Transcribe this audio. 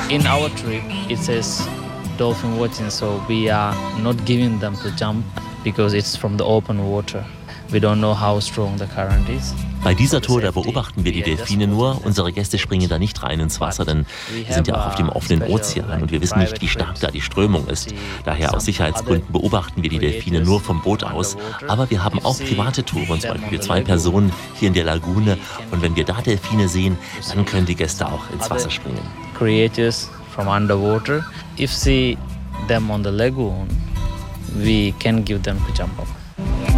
In our trip, it says dolphin watching, so we are not giving them to jump because it's from the open water. We don't know how strong the current is. Bei dieser Tour, da beobachten wir die Delfine nur. Unsere Gäste springen da nicht rein ins Wasser, denn wir sind ja auch auf dem offenen Ozean und wir wissen nicht, wie stark da die Strömung ist. Daher aus Sicherheitsgründen beobachten wir die Delfine nur vom Boot aus. Aber wir haben auch private Touren, zum Beispiel 2 Personen hier in der Lagune. Und wenn wir da Delfine sehen, dann können die Gäste auch ins Wasser springen. Creatures from underwater. If see them on the lagoon, we can give them to jump up.